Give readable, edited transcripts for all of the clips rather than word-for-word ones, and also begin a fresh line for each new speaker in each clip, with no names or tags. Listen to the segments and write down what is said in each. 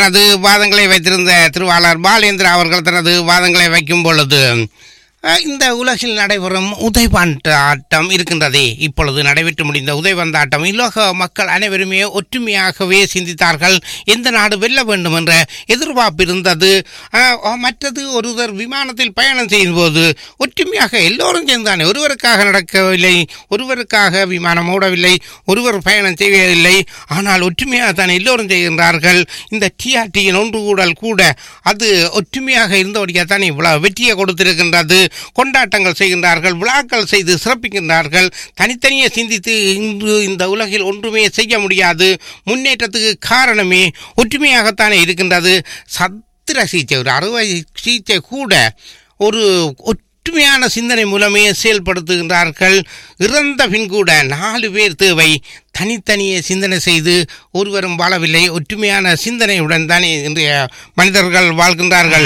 தனது வாதங்களை வைத்திருந்த திருவாளர் பாலேந்திரா அவர்கள் தனது வாதங்களை வைக்கும் பொழுது இந்த உலகில் நடைபெறும் உதைபந்தாட்டம் இருக்கின்றதே, இப்பொழுது நடைபெற்று முடிந்த உதைபந்தாட்டம் உலக மக்கள் அனைவருமே ஒற்றுமையாகவே சிந்தித்தார்கள். எந்த நாடு வெல்ல வேண்டும் என்ற எதிர்பார்ப்பு இருந்தது. மற்றது ஒருவர் விமானத்தில் பயணம் செய்யும் போது ஒற்றுமையாக எல்லோரும் சேர்ந்தானே, ஒருவருக்காக நடக்கவில்லை, ஒருவருக்காக விமானம் ஓடவில்லை, ஒருவர் பயணம் செய்யவில்லை, ஆனால் ஒற்றுமையாக தான் எல்லோரும் செய்கின்றார்கள். இந்த டிஆர்டியின் ஒன்று கூடல் கூட அது ஒற்றுமையாக இருந்தபடியாக தான் இவ்வளவு வெற்றியை கொடுத்திருக்கின்றது. கொண்டாட்டங்கள் செய்கின்றார்கள், விழாக்கள் செய்து சிறப்பிக்கின்றார்கள். தனித்தனியே சிந்தித்து இன்று இந்த உலகில் ஒன்றுமே செய்ய முடியாது. முன்னேற்றத்துக்கு காரணமே ஒற்றுமையாகத்தானே இருக்கின்றது. சத்திர சிகிச்சை, ஒரு அறுவை சிகிச்சை கூட ஒரு ஒற்றுமையான சிந்தனை மூலமே செயல்படுத்துகின்றார்கள். இறந்த பின் கூட 4 பேர் தேவை. தனித்தனியே சிந்தனை செய்து ஒருவரும் வாழவில்லை. ஒற்றுமையான சிந்தனையுடன் தானே இன்றைய மனிதர்கள் வாழ்கின்றார்கள்.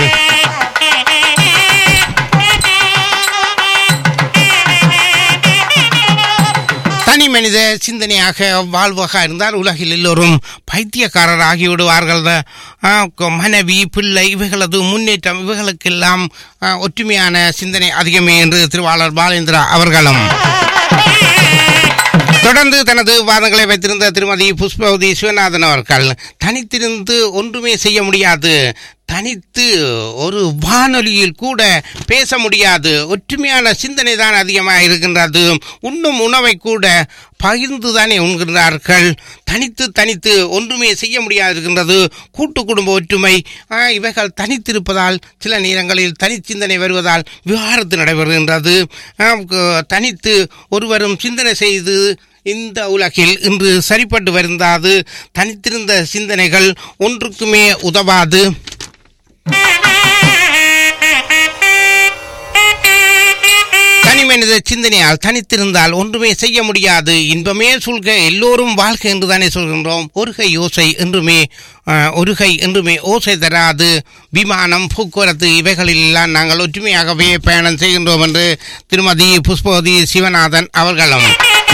தனி மனித சிந்தனையாக வாழ்வாக இருந்தால் உலகில் எல்லோரும் பைத்தியக்காரர் ஆகிவிடுவார்கள். மனைவி, பிள்ளை, இவைகளது முன்னேற்றம், இவைகளுக்கெல்லாம் ஒற்றுமையான சிந்தனை அதிகமே என்று திருவாளர் பாலேந்திரா அவர்களும் தொடர்ந்து தனது வாதங்களை வைத்திருந்த திருமதி புஷ்பவதி சிவநாதன் அவர்கள் தனித்திருந்து ஒன்றுமே செய்ய முடியாது, தனித்து ஒரு வானொலியில் கூட பேச முடியாது, ஒற்றுமையான சிந்தனை தான் அதிகமாக இருக்கின்றது. உண்ணும் உணவை கூட பகிர்ந்துதானே உண்கின்றார்கள். தனித்து ஒன்றுமே செய்ய முடியாது இருக்கின்றது. கூட்டு குடும்ப ஒற்றுமை இவைகள் தனித்திருப்பதால் சில நேரங்களில் தனிச்சிந்தனை வருவதால் விவாகரத்து நடைபெறுகின்றது. தனித்து ஒருவரும் சிந்தனை செய்து இந்த உலகில் இன்று சரிப்பட்டு வருந்தாது. தனித்திருந்த சிந்தனைகள் ஒன்றுக்குமே உதவாது. தனிமனித சிந்தனையால் தனித்திருந்தால் ஒன்றுமே செய்ய முடியாது. இன்பமே சூழ்க, எல்லோரும் வாழ்க என்றுதானே சொல்கின்றோம். ஒருகை ஓசை என்றுமே ஓசை தராது. விமானம், போக்குவரத்து இவைகளிலெல்லாம் நாங்கள் ஒற்றுமையாகவே பயணம் செய்கின்றோம் என்று திருமதி புஷ்பவதி சிவநாதன் அவர்களும்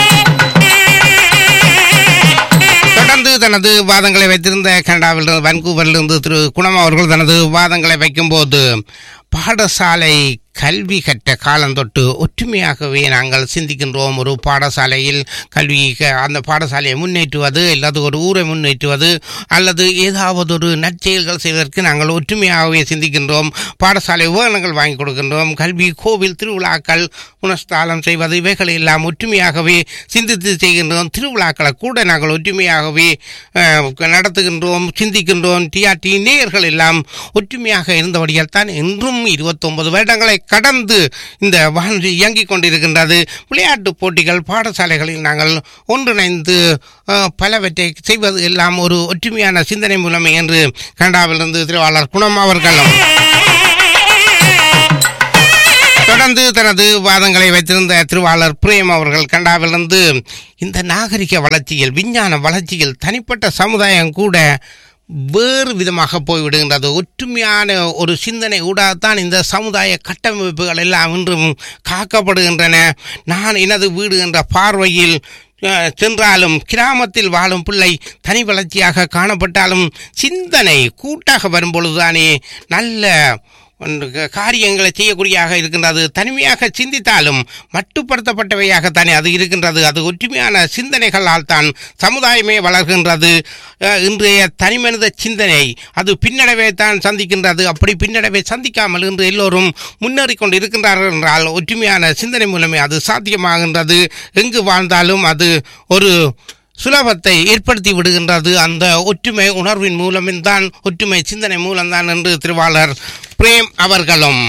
தொடர்ந்து தனது வாதங்களை வைத்திருந்த கனடாவில் வான்கூவரிலிருந்து திரு குணம் அவர்கள் தனது வாதங்களை வைக்கும்போது பாடசாலை கல்வி கற்ற காலம் தொட்டு ஒற்றுமையாகவே நாங்கள் சிந்திக்கின்றோம். ஒரு பாடசாலையில் கல்வி, அந்த பாடசாலையை முன்னேற்றுவது அல்லது ஒரு ஊரை முன்னேற்றுவது அல்லது ஏதாவது ஒரு நற்செயல்கள் செய்வதற்கு நாங்கள் ஒற்றுமையாகவே சிந்திக்கின்றோம். பாடசாலை உபகரணங்கள் வாங்கி கொடுக்கின்றோம். கல்வி, கோவில், திருவிழாக்கள், புனஸ்தாலம் செய்வது இவைகளை எல்லாம் ஒற்றுமையாகவே சிந்தித்து செய்கின்றோம். திருவிழாக்களை கூட நாங்கள் ஒற்றுமையாகவே நடத்துகின்றோம், சிந்திக்கின்றோம். டிஆர்டி நேயர்கள் எல்லாம் ஒற்றுமையாக இருந்தபடியால் தான் இன்றும் 29 வருடங்களை கடந்து இந்த வானொலி இயங்கிக் கொண்டிருக்கின்றது. விளையாட்டு போட்டிகள், பாடசாலைகளில் நாங்கள் ஒன்றிணைந்து பலவற்றை செய்வது எல்லாம் ஒரு ஒற்றுமையான சிந்தனை மூலமே என்று கனடாவிலிருந்து திருவாளர் குணம் அவர்களும் தொடர்ந்து தனது வாதங்களை வைத்திருந்த திருவாளர் பிரேம் அவர்கள் கனடாவிலிருந்து இந்த நாகரிக வளர்ச்சியில், விஞ்ஞான வளர்ச்சியில் தனிப்பட்ட சமுதாயம் கூட வேறு விதமாக போய்விடுகின்றது. ஒற்றுமையான ஒரு சிந்தனை ஊடாகத்தான் இந்த சமுதாய கட்டமைப்புகள் எல்லாம் இன்றும் காக்கப்படுகின்றன. நான் எனது வீடு என்ற பார்வையில் சென்றாலும் கிராமத்தில் வாழும் பிள்ளை தனி வளர்ச்சியாக காணப்பட்டாலும் சிந்தனை கூட்டாக வரும்பொழுதுதானே நல்ல காரியங்களை செய்யக்கூடியதாக இருக்கின்றது. தனிமையாக சிந்தித்தாலும் மட்டுப்படுத்தப்பட்டவையாகத்தானே அது இருக்கின்றது. அது ஒற்றுமையான சிந்தனைகளால் தான் சமுதாயமே வளர்கின்றது. இன்றைய தனிமனித சிந்தனை அது பின்னடைவை தான் சந்திக்கின்றது. அப்படி பின்னடைவை சந்திக்காமல் இன்று எல்லோரும் முன்னேறி கொண்டு இருக்கின்றார்கள் என்றால் ஒற்றுமையான சிந்தனை மூலமே அது சாத்தியமாகின்றது. எங்கு வாழ்ந்தாலும் அது ஒரு சுலபத்தை ஏற்படுத்தி விடுகின்றது. அந்த ஒற்றுமை உணர்வின் மூலம்தான், ஒற்றுமை சிந்தனை மூலம்தான் என்று திருவாளர் பிரேம் அவர்களும்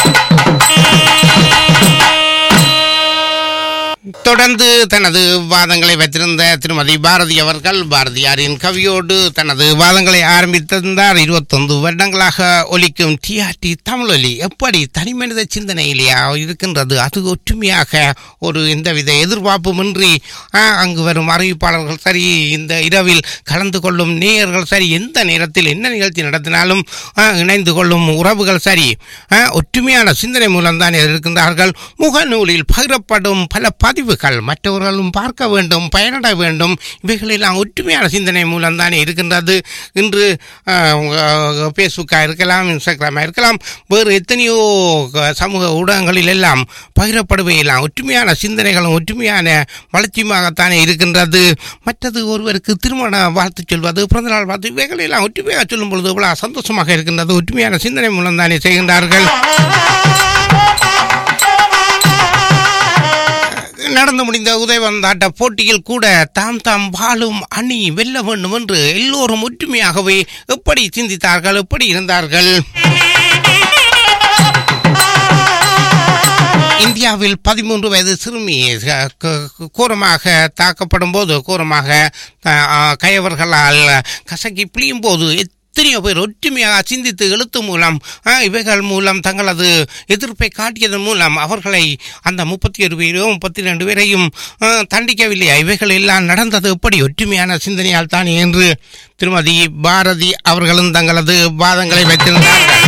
தொடர்ந்து தனது வாதங்களை வைத்திருந்த திருமதி பாரதி அவர்கள் பாரதியாரின் கவியோடு தனது வாதங்களை ஆரம்பித்திருந்தார். 21 வருடங்களாக ஒலிக்கும் டிஆர்டி தமிழொலி எப்படி தனிமனித சிந்தனையிலேயே இருக்கின்றது. அது ஒற்றுமையாக ஒரு எந்தவித எதிர்பார்ப்புமின்றி அங்கு வரும் அறிவிப்பாளர்கள் சரி, இந்த இரவில் கலந்து கொள்ளும் நேயர்கள் சரி, எந்த நேரத்தில் என்ன நிகழ்ச்சி நடத்தினாலும் இணைந்து கொள்ளும் உறவுகள் சரி, ஒற்றுமையான சிந்தனை மூலம்தான் இருக்கின்றார்கள். முகநூலில் பகிரப்படும் பல பதிவுகள் மற்றவர்களும் பார்க்க வேண்டும், பயனட வேண்டும். இவைகளெல்லாம் ஒற்றுமையான சிந்தனை மூலம் தானே இருக்கின்றது. இன்று ஃபேஸ்புக்காக இருக்கலாம், இன்ஸ்டாகிராமாக இருக்கலாம், வேறு எத்தனையோ சமூக ஊடகங்களில் எல்லாம் பகிரப்படுவையெல்லாம் ஒற்றுமையான சிந்தனைகளும் ஒற்றுமையான வளர்ச்சியுமாகத்தானே இருக்கின்றது. மற்றது ஒருவருக்கு திருமண வாழ்த்து சொல்வது, பிறந்தநாள் வாழ்த்து, இவைகளெல்லாம் ஒற்றுமையாக சொல்லும் பொழுது இவ்வளவு சந்தோஷமாக இருக்கின்றது. ஒற்றுமையான சிந்தனை மூலம் தானே செய்கின்றார்கள். நடந்து முடிந்த உதைபந்தாட்ட போட்டியில் கூட தாம் வாழும் அணி வெல்ல வேண்டும் என்று எல்லோரும் ஒற்றுமையாகவே எப்படி சிந்தித்தார்கள், எப்படி இருந்தார்கள். இந்தியாவில் 13 வயது சிறுமி கோரமாக தாக்கப்படும் போது, கோரமாக கயவர்களால் கசக்கி பிழியும் போது எத்தனையோ பேர் ஒற்றுமையாக சிந்தித்து எழுத்து மூலம் இவைகள் மூலம் தங்களது எதிர்ப்பை காட்டியதன் மூலம் அவர்களை அந்த 31 பேரையும் 32 பேரையும் தண்டிக்கவில்லையா? இவைகள் எல்லாம் நடந்தது எப்படி? ஒற்றுமையான சிந்தனையால் தான் என்று திருமதி பாரதி அவர்களும் தங்களது வாதங்களை வைத்திருந்தார்கள்.